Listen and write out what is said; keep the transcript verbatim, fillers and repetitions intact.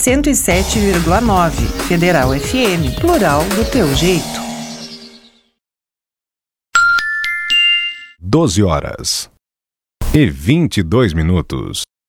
cento e sete vírgula nove. Federal F M, plural do teu jeito. doze horas e vinte e dois minutos.